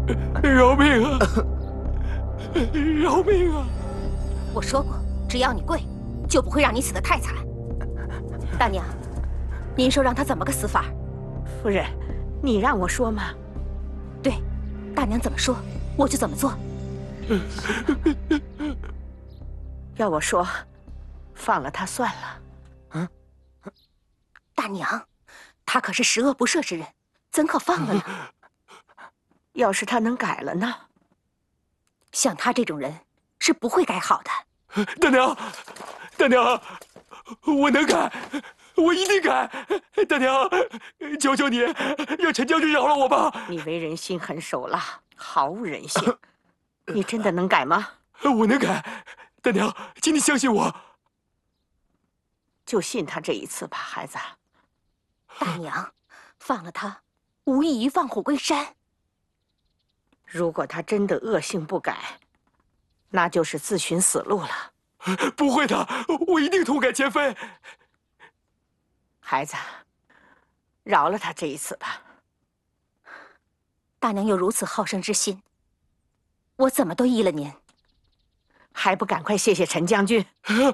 饶命啊！饶命啊！ 我说过，只要你跪，就不会让你死得太惨。大娘，您说让他怎么个死法？ 夫人，你让我说吗？ 对，大娘怎么说，我就怎么做。 要我说，放了他算了。 嗯， 大娘，他可是十恶不赦之人，怎可放了呢？ 要是他能改了呢？ 像他这种人是不会改好的。 大娘，大娘，我能改，我一定改。大娘，求求你，让陈将军饶了我吧！ 你为人心狠手辣，毫无人性，你真的能改吗？ 我能改，大娘，请你相信我。 就信他这一次吧，孩子。 大娘，放了他，无异于放虎归山。 如果他真的恶性不改，那就是自寻死路了。 不会的，我一定痛改前非。 孩子，饶了他这一次吧。 大娘有如此好生之心，我怎么都依了您。 还不赶快谢谢陈将军？